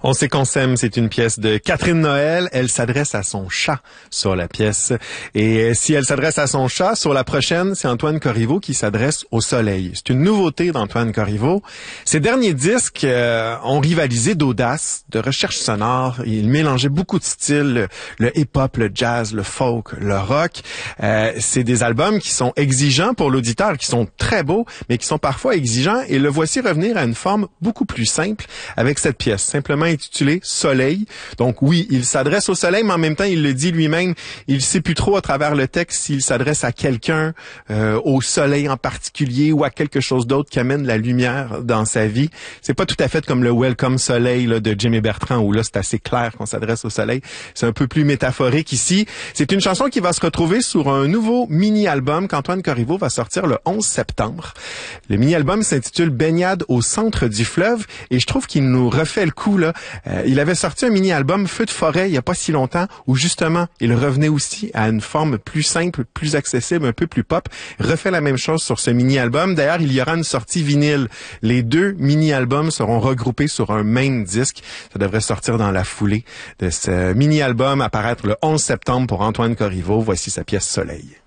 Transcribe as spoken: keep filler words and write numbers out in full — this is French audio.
On sait qu'on s'aime, c'est une pièce de Catherine Noël. Elle s'adresse à son chat sur la pièce. Et si elle s'adresse à son chat, sur la prochaine, c'est Antoine Corriveau qui s'adresse au soleil. C'est une nouveauté d'Antoine Corriveau. Ses derniers disques euh, ont rivalisé d'audace, de recherche sonore. Il mélangeait beaucoup de styles, le, le hip-hop, le jazz, le folk, le rock. Euh, c'est des albums qui sont exigeants pour l'auditeur, qui sont très beaux, mais qui sont parfois exigeants. Et le voici revenir à une forme beaucoup plus simple avec cette pièce, simplement intitulée Soleil. Donc oui, il s'adresse au soleil, mais en même temps, il le dit lui-même, il sait plus trop à travers le texte s'il s'adresse à quelqu'un, euh, au soleil en particulier ou à quelque chose d'autre qui amène la lumière dans sa vie. C'est pas tout à fait comme le Welcome Soleil là, de Jimmy Bertrand où là c'est assez clair qu'on s'adresse au soleil. C'est un peu plus métaphorique ici. C'est une chanson qui va se retrouver sur un nouveau mini-album qu'Antoine Corriveau va sortir le onze septembre. Le mini-album s'intitule Baignade au centre du fleuve et je trouve qu'il nous refait le coup là. Euh, il avait sorti un mini-album Feu de forêt il y a pas si longtemps où justement il revenait aussi à une forme plus simple, plus accessible, un peu plus pop. Il refait la même chose sur ce mini-album. D'ailleurs, il y aura une sortie vinyle. Les deux mini-albums seront regroupés sur un même disque. Ça devrait sortir dans la foulée de ce mini-album, apparaître le onze septembre pour Antoine Corriveau. Voici sa pièce Soleil.